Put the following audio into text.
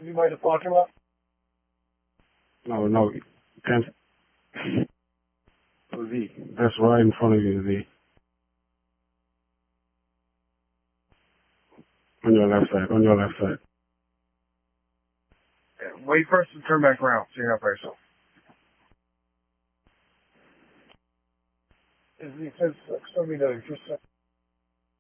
Have you made a parking lot? No, no, you can't. Z, that's right in front of you, Z. On your left side, on your left side. Yeah, wait for us to turn back around so you're not by yourself. Z, it says, let me know if you're